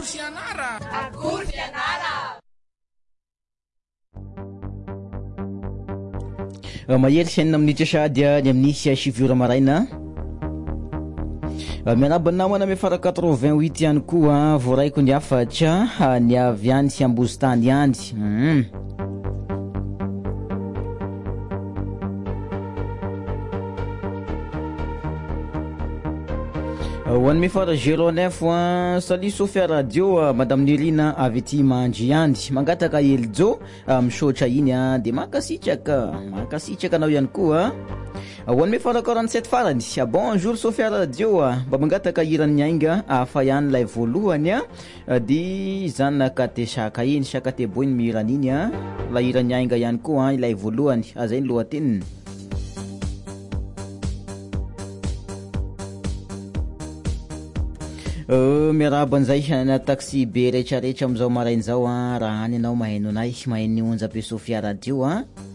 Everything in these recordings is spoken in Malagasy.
Akory fianara. Mahery fiainana minitra sady ny amin'ny sivy ora maraina miarabany namana ame fara 88 ihany koa voaraiko ny afatra ny avy any sy ambozy tany ihany hoan'ny fara 09 salut Sofia radio madame Nirina avy ety mandry ihany mangataka Eljo misaotra iny de mankasitraka anao ihany koa hoan'ny fara 47 farany bonjour Sofia radio mba mangataka iran'ny ainga afa ihany lay voalohany de zanaka te saka iny saka te boiny mirany iny la iran'ny ainga ihany koa ilay voalohany zay ny lohateniny miaraban'izay na taxi be rehetrarehetra am'izao marain'izao raha any anao mahaino anay mahaino ny onja be Sofia radio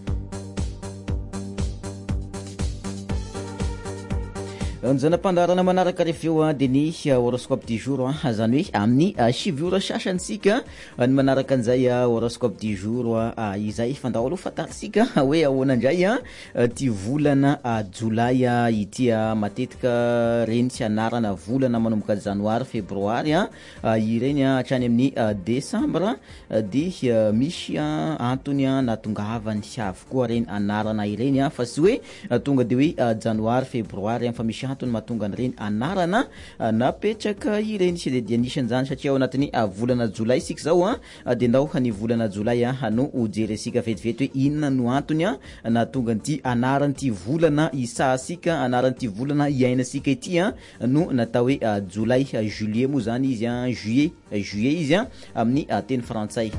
Zanam-pandarana manaraka reveo de ny horoscope du jour zany hoe amin'ny sivy ora sasantsika ny manaraka an'izay horoscope du jour izay fandao aloha fatarisika hoe ahoana indray ty volana jolay ity matetika reny sy anarana volana manomboka janoary febroary ireny hatrany amin'ny desambra de misy antony natongavany sy avokoa reny anarana ireny fa sy hoe tonga de hoe janoary febroary fa misy antony mahatonga an'ireny anarana napetraka ireny sy de anisan'izany satria ao anatin'ny volana jolay isika zao de ndao ny volana jolay no jeresika vetivety hoe inona no antony nahatonga an'ity anaran'ity volana isasika anaran'ity volana iainasika ity no natao hoe jolay juillet moa zany izy juillet izy amin'ny teny frantsay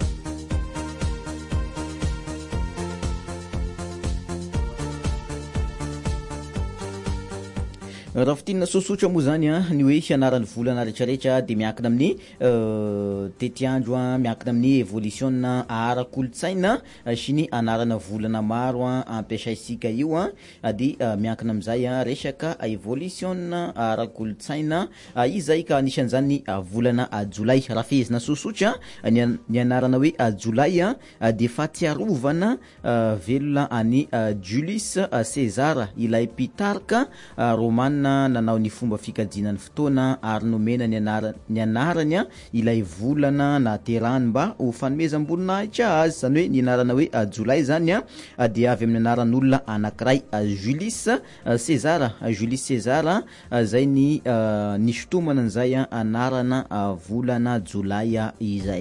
raha fitinana sosotra moa zany ny hoe fianaran'ny volana rehetrarehetra de miankina amin'ny tetiandro miankina amin'ny évolution ara-kolotsaina sy ny anarana volana maro ampiasaisika io de miankina amin'izay resaka évolution ara-kolotsaina izay ka anisan'izany volana jolay raha fehezina sosotra ny anarana hoe jolay de fatiarovana velona any Julius César ilay mpitarika romana nanao ny fomba fikajinan'ny fotoana ary nomena ny anarany ilay volana naterahany mba ho fanomezam-boninahitra azy zany hoe ny anarana hoe jolay zany de avy amin'ny anaran'olona anankiray Julius César zay ny sotomana an'izay anarana volana jolay izay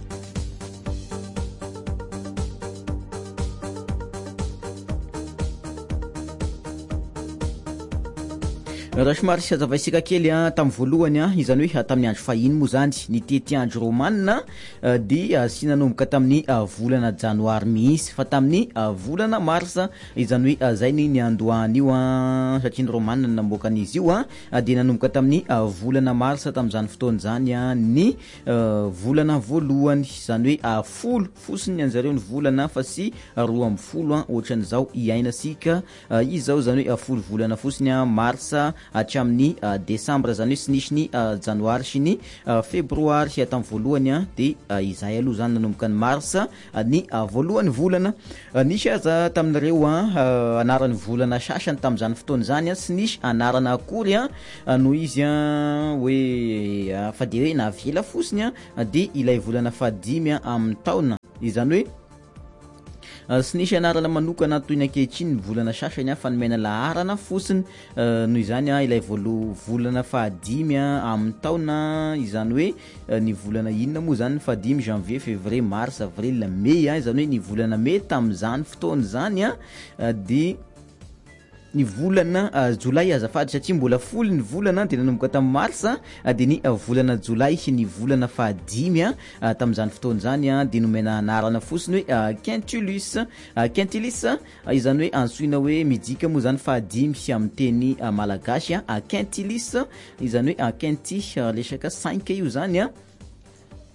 raha somary sy azavaisika kely tamin'ny voalohany izany hoe tamin'ny andro fahiny moa zany ny tetiandro romanina de sy nanomboka tamin'ny volana janoary mihitsy fa tamin'ny volana marsa izany hoe zay ny andohany io satria ny romanina namoaka an'izy io de nanomboka tamin'ny volana marsa tamin'izany fotoana zany ny volana voalohany zany hoe folo fosiny anjareo ny volana fa sy 12 ohatran'izao iainasika izao zany hoe folo volana fosiny marsa hatramin'ny desambra zany hoe sy nisy ny janoary sy ny febroary tamin'ny voalohany de izay aloha zany nanomboka ny marsa ny voalohany volana nisy aza tamin'ireo anaran'ny volana sasany tamin'izany fotoana zany sy nisy anarana akory noho izy hoe fa de hoe navela fosiny de ilay volana fadimy amin'ny taona izany hoe sy nisy anarana manokana toy ny ankehitriny volana sasany fa nomena laharana fosiny noho izany ilay volana fahadimy amin'ny taona izany hoe ny volana inona moa zany fahadimy janvier février mars avril mai izany hoe ny volana mai tamin'izany fotoana zany de ny volana jolay azafady satria mbola folo ny volana de nanomboka tamin'ny marsa de ny volana jolay sy ny volana fahadimy tamin'izany fotoana zany de nomena anarana fosiny hoe quintulus izany hoe antsoina hoe midika moa zany fahadimy sy amin'ny teny malagasy quintulus izany hoe quinti lesaka 5 io zany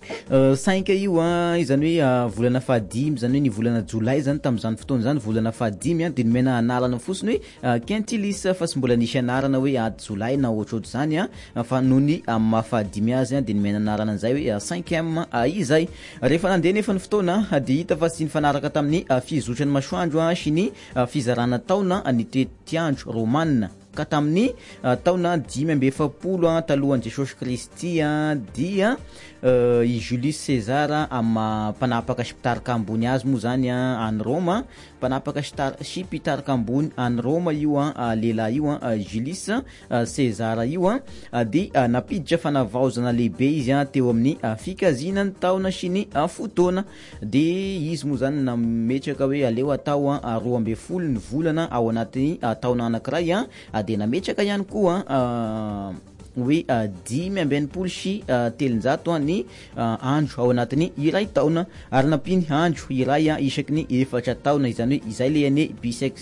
5 io izany hoe volana fahadimy zany hoe ny volana jolay zany tam'izany fotoana zany volana fahadimy de nomena anarana fotsiny hoe quintilis fa tsy mbola nisy anarana hoe jolay na ohatrohatry zany fa noho ny mahafahadimy azy de nomena anarana an'izay hoe 5e izay rehefa nandeha nefa ny fotoana de hita fa tsy nifanaraka tamin'ny fizotrany masoandro sy ny fizarana taona ny toetiandro romanina ka tamin'ny taona 570 talohan'i Jesosy Kristy dia i Julius César mpanapaka sy mpitarika ambony azy moa zany any Roma mpanapaka sy mpitarika ambony any Roma io lehilahy io Julius César io de napiditra fanavaozana lehibe izy teo amin'ny fikazinany taona sy ny fotoana de izy moa zany nametraka hoe aleo atao 12 ny volana ao anatin'ny taona anankiray de nametraka ihany koa hoe 5 sy 700 ny andro ao anatin'ny iray taona ary nampiny andro iray isaky ny 4 taona izany hoe izay le année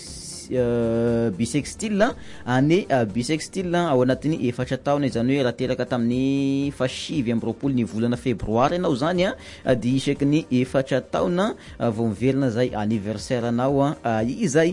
bisextile bisextile ao anatin'ny 4 taona izany hoe raha teraka tamin'ny 7 ny volana febroary ianao zany de isaky ny 4 taona vao miverina zay anniversaire anao izay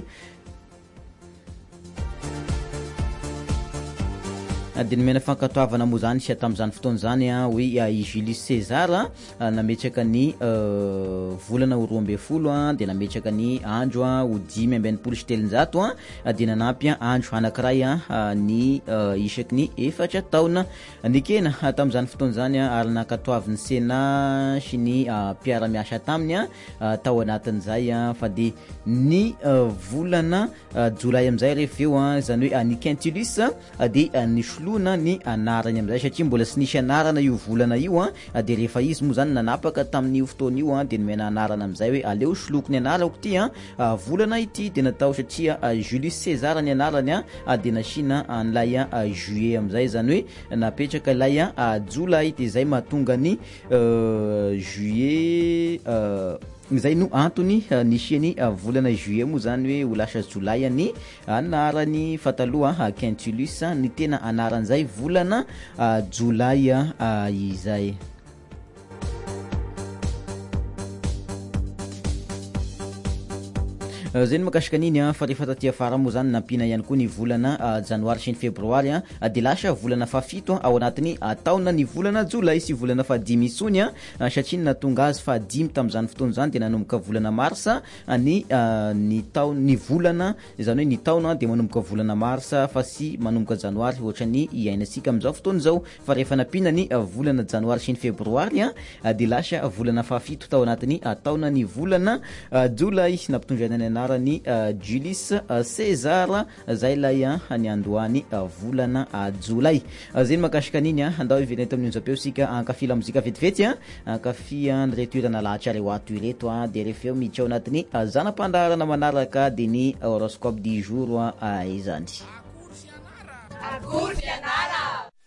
de nomena fankatoavana moa zany sy tamin'izany fotoana zany hoe i Julius César nametraka ny volana ho 12 de nametraka ny andro ho 5 sy 700 de nanampy andro anankiray ny isaky ny 4 taona nikena tamin'izany fotoana zany ary nankatoaviny sena sy ny mpiara-miasa taminy tao anatin'izay fa de ny volana jolay am'izay rehefa eo zany hoe ny quintilis de ny lona ny anarany am'izay satria mbola tsy nisy anarana io volana io de rehefa izy moa zany nanapaka tamin'io fotoana io de nomena anarana am'izay hoe aleo soloko ny anarako ty volana ity de natao satria Julius César ny anarany de nasina an'ilay juillet am'izay zany hoe napetraka ilay jolay de zay mahatonga ny juillet izay no antony nisiany volana juillet moa zany hoe ho lasa jolay ny anarany fa taloha quintilis ny tena anaran'izay volana jolay izay zay ny makasika an'iny fa rehefa taty afara moa zany nampina ihany koa ny volana janoary sy ny febroary de lasa volana fafito ao anatin'ny taona ny volana jolay sy volana fahadimy itsony satria natonga azy fahadimy tamin'izany fotoana zany de nanomboka volana marsa ny taona ny volana zany hoe ny taona de manomboka volana marsa fa sy manomboka janoary ohatra ny iainasika am'izao fotoana zao fa rehefa nampina ny volana janoary sy ny febroary de lasa volana fafito tao anatin'ny taona ny volana jolay nampitondra ny ny Julius César zay lay ny andohany volana jolay zay ny makasika an'iny andao ivelany tamin'ny onjapeo sika ankafy la mozika vetivety ankafy nyreto irana lahatra re hoato ireto de rehefa eo miditra ao anatin'ny zanam-pandarana manaraka de ny horoscope du jour izany.